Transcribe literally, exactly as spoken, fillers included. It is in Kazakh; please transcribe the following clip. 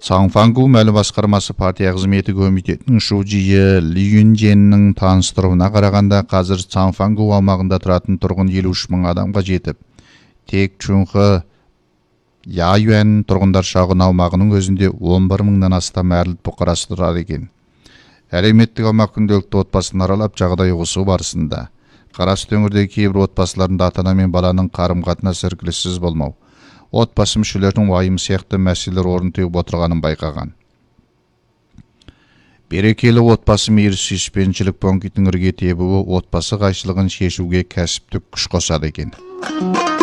Цаңфангу мәлі басқармасы партия қызметі комитетінің шужиы Ли Юнженнің таныстыруына қарағанда қазір Цаңфангу аумағында тұратын тұрғын елу үш мың адамға жетіп, тек Чунхы Яюэн тұрғындар шағын аумағының өзінде он бір мыңнан астам әрлік бұқарасы тұрады екен. Әлеуметтік аумақ күнделікті отбасын аралап жағдай ұғысу барысында Қарасты өңірдегі кейбір отбасыларында ата-ана мен баланың қарым-қатынасы іркіліссіз болмау, отбасы мүшелерінің уайымы сияқты мәселелер орын теуіп отырғанын байқаған. Берекелі отбасы мейірі сүйіспеншілік пунктінің ірге тебуі отбасы қайшылығын шешуге кәсіптік күш қосады екен.